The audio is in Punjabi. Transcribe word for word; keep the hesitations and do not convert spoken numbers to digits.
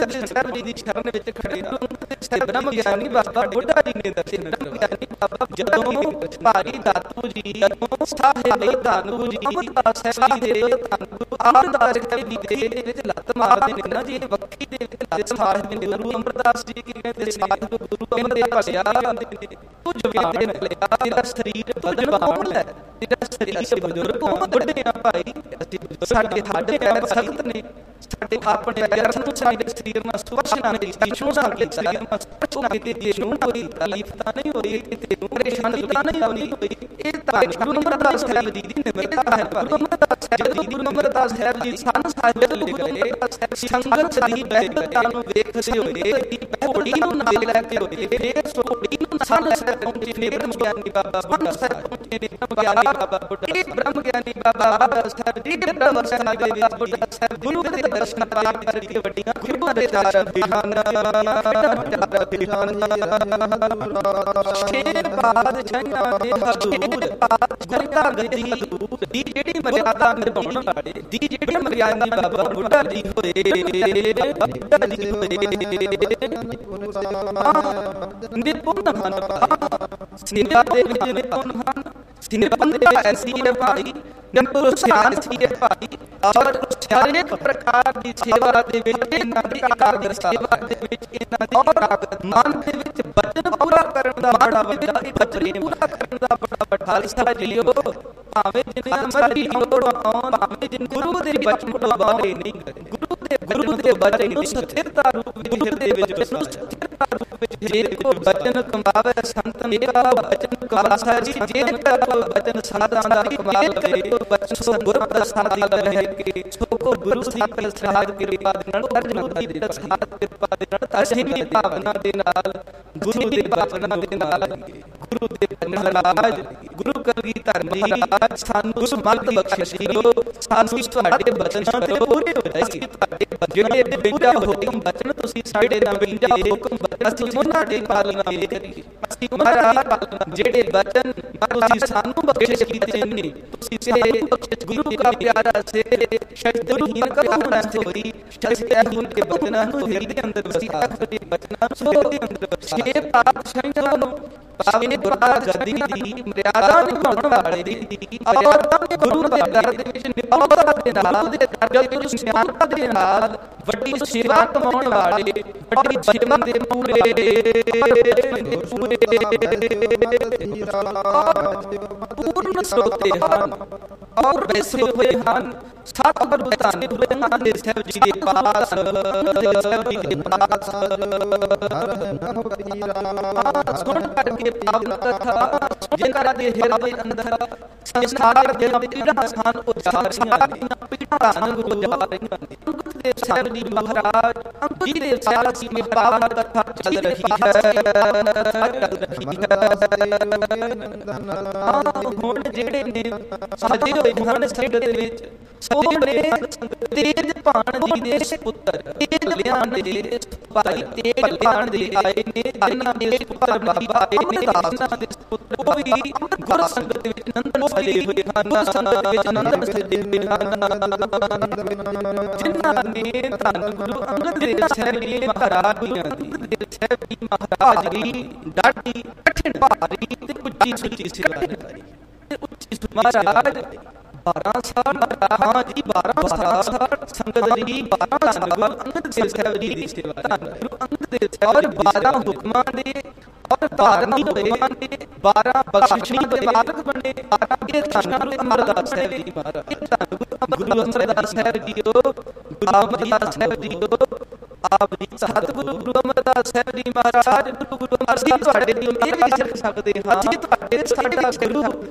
ਦਰਸ਼ਨ ਸਾਹਿਬ ਜੀ ਦੀ ਸ਼ਰਨ ਵਿੱਚ ਖੜੇ ਤੇ ਬ੍ਰਹਮ ਗਿਆਨੀ ਬਾਬਾ ਬੁੱਢਾ ਜੀ ਨੇ ਦਰਸ਼ਨ ਬ੍ਰਹਮ ਗਿਆਨੀ ਬਾਬਾ ਜਦੋਂ ਭਾਈ ਦਾਤੂ ਜੀ ਸਾਹਿਬ ਦਾਨੂ ਜੀ ਅਮਰਦਾਸ ਸਾਹਿਬ ਜੀ ਦੇ ਧੰਨ ਅਮਰਦਾਸ ਸਾਹਿਬ ਜੀ ਦੇ ਵਿੱਚ ਲੱਤ ਮਾਰਦੇ ਨੇ ਨਾ ਜੀ, ਵੱਖੀ ਦੇ ਵਿੱਚ ਲੱਤ ਮਾਰਦੇ ਨੇ। ਗੁਰੂ ਅਮਰਦਾਸ ਜੀ ਕੀ ਕਹਿੰਦੇ ਸਾਹਿਬ ਗੁਰੂ ਅਮਰਦਾਸ ਭਲਿਆ ਤੂੰ ਜਵਾਨ ਨਿਕਲਿਆ, ਤੇਰਾ ਸਰੀਰ ਬਦਨ ਕੌਣ ਹੈ, ਤੇਰਾ ਸਰੀਰ ਬਜ਼ੁਰਗ ਕੌਣ, ਬੁੱਢੇ ਆ ਭਾਈ ਅਸੀਂ, ਸਾਡੇ ਹੱਡ ਪੈਰ ਸਖਤ ਨੇ, ਸਾਡੇ ਆਪਣੇ ਪੈਰ ਨੂੰ ਸਾਡੇ ਸਰੀਰ ਨਾਲ ਸਪਰਸ਼ ਨਾ ਕੀਤੀ, ਛੂਹ ਸਾਡੇ ਸਰੀਰ ਨਾਲ ਸਪਰਸ਼ ਨਾ ਕੀਤੀ, ਤੈਨੂੰ ਕੋਈ ਤਕਲੀਫ ਤਾਂ ਨਹੀਂ ਹੋਈ, ਤੈਨੂੰ ਪਰੇਸ਼ਾਨੀ ਤਾਂ ਨਹੀਂ ਹੋਈ। ਇਹ ਤਾਂ ਗੁਰੂ ਅਮਰਦਾਸ ਸਾਹਿਬ ਜੀ ਦੀ ਨਿਮਰਤਾ ਹੈ। ਗੁਰੂ ਅਮਰਦਾਸ ਸਾਹਿਬ ਜੀ ਗੁਰੂ ਅਮਰਦਾਸ ਸਾਹਿਬ ਜੀ ਸਾਨੂੰ ਸਾਹਿਬ ਲੈ ਗਏ, ਸੰਗਤ ਦੀ ਬਹਿਬਤਾ ਨੂੰ ਵੇਖਦੇ ਹੋਏ ਘੋੜੀ ਨੂੰ ਨਾਲ ਲੈ ਕੇ ਹੋਏ, ਫੇਰ ਘੋੜੀ ਨੂੰ ਨਾਲ ਸਾਹਿਬ ਪਹੁੰਚੇ ਨੇ ਬ੍ਰਹਮ ਗਿਆਨੀ ਬਾਬਾ ਬੁੱਢਾ ਸਾਹਿਬ ਪਹੁੰਚੇ ਨੇ ਬ੍ਰਹਮ ਗਿਆਨੀ ਬਾਬਾ ਬੁੱਢਾ, ਇਹ ਬ੍ਰਹਮ ਗਿਆਨੀ ਬਾਬਾ ਸਾਹਿਬ ਜੀ ਦੇ ਬ੍ਰਹਮ ਸਾਹਿਬ ਦੇ ਵਿੱਚ ਬੁੱਢਾ ਸਾਹਿਬ ਗੁਰੂ ਦੇ ਦਰਸ਼ਨ ਪ੍ਰਾਪਤ ਕਰਕੇ ਵੱਡੀਆਂ ਖੁਰਬਾਂ ਦੇ ਚਾਰ ਬਿਹਾਨ ਸ਼ੇਰ ਬਾਦਸ਼ਾਹਾਂ ਦੇ ਹਜ਼ੂਰ ਬਾਦਸ਼ਾਹਾਂ ਗੱਦੀ ਹਜ਼ੂਰ ਦੀ ਜਿਹੜੀ ਮਰਿਆਦਾ ਨਿਭਾਉਣ ਵਾਲੇ ਦੀ ਜਿਹੜੀ ਮਰਿਆਦੀ ਬਾਬਾ ਬੁੱਢਾ ਜੀ ਹੋਏ, ਬੁੱਢਾ ਜੀ ਹੋਏ ਨਿਪੁੰਨ ਹਨ, ਸਿਨੇਹਾ ਦੇ ਵਿੱਚ ਨਿਪੁੰਨ ਹਨ, ਸਿਨੇਹਾ ਦੇ ਐਸੀ ਹੈ ਭਾਈ ਨੰਬਰ ਸਿਆਣ ਸੀ ਹੈ ਭਾਈ, ਔਰ ਹਰੇਕ ਪ੍ਰਕਾਰ ਦੀ ਸੇਵਾ ਦੇ ਵਿੱਚ ਇਹਨਾਂ ਦੀ ਇਕਾਗਰ ਸੇਵਾ ਦੇ ਵਿੱਚ ਇਹਨਾਂ ਦੀ ਇਕਾਗਰ ਮਨ ਦੇ ਵਿੱਚ ਬਚਨ ਪੂਰਾ ਕਰਨ ਦਾ ਬੜਾ ਵੱਡਾ ਬਚਨ ਪੂਰਾ ਕਰਨ ਦਾ ਬੜਾ ਵੱਡਾ ਹਿੱਸਾ ਜਿਓ, ਭਾਵੇਂ ਜਿੰਨਾ ਮਰਜ਼ੀ ਲੋੜ ਆਉਣ, ਭਾਵੇਂ ਜਿਨ ਗੁਰੂ ਦੇ ਬਚਨ ਤੋਂ ਬਾਹਰ ਨਹੀਂ ਗਏ, ਗੁਰੂ ਦੇ ਗੁਰੂ ਦੇ ਬਚਨ ਨੂੰ ਸਥਿਰਤਾ ਰੂਪ ਵਿੱਚ ਹਿਰਦੇ ਵਿੱਚ ਨੂੰ ਸਥਿਰਤਾ ਰੂਪ ਵਿੱਚ ਜੇ ਕੋ ਬਚਨ ਕਮਾਵੇ ਸੰਤ ਮੇਰਾ ਬਚਨ ਕਮਾਸਾ ਜੀ, ਜੇ ਕੋ ਬਚਨ ਸਾਧਾਂ ਦਾ ਕਮਾਵੇ ਬਚਨ ਸੋ ਗੁਰ ਪ੍ਰਸਾਦਿ ਰਹੇ ਕੇ, ਸੋ ਕੋ ਗੁਰੂ ਦੀ ਪ੍ਰਸਾਦ ਕਿਰਪਾ ਦੇ ਨਾਲ ਅਰਜਨ ਦੀ ਪ੍ਰਸਾਦ ਕਿਰਪਾ ਦੇ ਨਾਲ ਅਸੀਂ ਵੀ ਭਾਵਨਾ ਦੇ ਨਾਲ ਗੁਰੂ ਦੀ ਭਾਵਨਾ ਦੇ ਨਾਲ ਗੁਰੂ ਦੇ ਮਹਾਰਾਜ ਗੁਰੂ ਕਲਗੀਧਰ ਮਹਾਰਾਜ ਸਾਨੂੰ ਸਮਰਥ ਬਖਸ਼ਿਓ, ਸਾਨੂੰ ਤੁਹਾਡੇ ਬਚਨ ਤੇ ਪੂਰੇ ਹੋ ਜਾਏ, ਤੁਹਾਡੇ ਜਿਹੜੇ ਬੇਟਾ ਹੁਕਮ ਬਚਨ ਤੁਸੀਂ ਸਾਡੇ ਨਾਲ ਬੇਟਾ ਹੁਕਮ ਬਚਨ ਅਸੀਂ ਉਹਨਾਂ ਦੀ ਪਾਲਣਾ ਕਰੀਏ, ਅਸੀਂ ਮਹਾਰਾਜ ਜਿਹੜੇ ਬਚਨ ਤੁਸੀਂ ਸਾਨੂੰ ਬਖਸ਼ਿਸ਼ ਕੀਤੇ ਨੇ, ਤੁਸੀਂ ਸੇ ਗੁਰੂ का प्यारा से शस्त्रहीन कब न होई, शस्त्रहीन के बचना ਨੂੰ ਹਿਰਦੇ ਅੰਦਰ ਵਸਿਆ ਤੇ ਬਚਨਾ ਸੋ ਦੇ ਅੰਦਰ ਛੇ ਪਾਤਸ਼ਾਹਾਂ ਨੂੰ ਪਾਵੇ ਗੁਰਾਂ ਗੱਦੀ ਦੀ ਮਰਿਆਦਾ ਨਿਭਾਉਣ ਵਾਲੇ ਦੀ ਔਰ ਗੁਰੂ ਦੇ ਦਰ ਦੇ ਵਿੱਚ ਨਿਪੁੰਨਤਾ ਦੇ ਨਾਲ ਦੇ ਗੁਰੂ ਸਿਆਣਤਾ ਦੇ ਨਾਲ ਵੱਡੀ ਸੇਵਾ ਕਮਾਉਣ ਵਾਲੇ ਵੱਡੀ ਬਚਨਾਂ ਦੇ ਪੂਰੇ ਪੂਰਨ ਸਰੋਤੇ ਹਨ ਔਰ ਵੈਸੇ ਹੋਏ ਹਨ, ਸਤਿਗੁਰੂ ਧੰਨ ਗੁਰੂ ਨਾਨਕ ਸਾਹਿਬ ਜੀ ਦੇ ਪਾਸ ਸਾਹਿਬ ਜੀ ਦੇ ਪਾਸ ਸੁਣ ਕਰਕੇ ਪਾਵਨ ਕਥਾ ਜਿਨ੍ਹਾਂ ਦੇ ਹਿਰਦੇ ਅੰਦਰ ਸੰਸਾਰ ਦੇ ਪੀੜਾਂ ਸਨ ਉਜਾਰੀਆਂ ਪੀੜਾਂ ਨੂੰ ਉਜਾਰ ਰਹੀਆਂ ਨੇ। ਅੰਗਦ ਦੇਵ ਸਾਹਿਬ ਜੀ ਮਹਾਰਾਜ ਜੀ ਦੇ ਸਾਹਿਬ ਜੀ ਵਿੱਚ ਪਾਵਨ ਕਥਾ ਚੱਲ ਰਹੀ ਹੈ, ਚੱਲ ਰਹੀ ਹੈ। ਹੁਣ ਜਿਹੜੇ ਨੇ ਸਜੇ ਹੋਏ ਹਨ ਸਿੱਧ ਦੇ ਵਿੱਚ ਸੋਹਣੇ ਤੇਜ ਭਾਣ ਜੀ ਦੇ ਪੁੱਤਰ, ਤੇਜ ਲਿਆਣ ਦੇ ਭਾਈ ਤੇਜ ਭਾਣ ਦੇ ਆਏ ਨੇ, ਜਿਨ੍ਹਾਂ ਦੇ ਪੁੱਤਰ ਬਾਬਾ ਅਮਰਦਾਸ ਦੇ ਪੁੱਤਰ ਉਹ ਵੀ ਗੁਰ ਸੰਗਤ ਦੇ ਵਿੱਚ ਨੰਦਨ ਸਜੇ ਹੋਏ ਹਨ, ਸੰਗਤ ਵਿੱਚ ਨੰਦਨ ਸਜੇ ਹੋਏ ਹਨ, ਜਿਨ੍ਹਾਂ ਨੇ ਧੰਨ ਗੁਰੂ ਅੰਗਦ ਦੇਵ ਸਾਹਿਬ ਜੀ ਮਹਾਰਾਜ ਜੀ ਅੰਗਦ ਦੇਵ ਸਾਹਿਬ ਜੀ ਮਹਾਰਾਜ ਦੀ ਡਾਢੀ ਕਠਿਨ ਭਾਰੀ ਤੇ ਉੱਚੀ ਸੁੱਚੀ ਸੇਵਾ ਨਿਭਾਈ ਤੇ ਉੱਚੀ ਮਹਾਰਾਜ ਬਾਰਾਂ ਸਾਲ ਹਾਂ ਜੀ ਬਾਰਾਂ ਸਾਲ ਸੰਗਤ ਜੀ ਬਾਰਾਂ ਸਾਲ ਗੁਰੂ ਅੰਗਦ ਦੇਵ ਸਾਹਿਬ ਜੀ ਦੀ ਸੇਵਾ, ਧੰਨ ਗੁਰੂ ਅੰਗਦ ਦੇਵ ਸਾਹਿਬ ਔਰ ਬਾਰਾਂ ਹੁਕਮਾਂ ਦੇ ਔਰ ਧਾਰਨੀ ਹੁਕਮਾਂ ਦੇ ਬਾਰਾਂ ਬਖਸ਼ਿਸ਼ਾਂ ਦੇ ਮਾਲਕ ਬਣੇ, ਬਾਰਾਂ ਇਹ ਧੰਨ ਗੁਰੂ ਅਮਰਦਾਸ ਸਾਹਿਬ ਜੀ ਮਹਾਰਾਜ, ਇਹ ਧੰਨ ਗੁਰੂ ਅਮਰਦਾਸ ਸਾਹਿਬ ਜੀਓ, ਗੁਰੂ ਅਮਰਦਾਸ ਸਾਹਿਬ ਜੀਓ ਆਪ ਜੀ ਸਤਿਗੁਰੂ ਗੁਰੂ ਅਮਰਦਾਸ ਸਾਹਿਬ ਜੀ ਮਹਾਰਾਜ ਗੁਰੂ ਗੁਰੂ ਅਮਰਦਾਸ ਤੁਹਾਡੇ ਦੀ ਇਹ ਵੀ ਸਿੱਖ ਸਕਦੇ ਹਾਂ, ਤੁਹਾਡੇ ਸਾਡਾ ਗੁਰੂ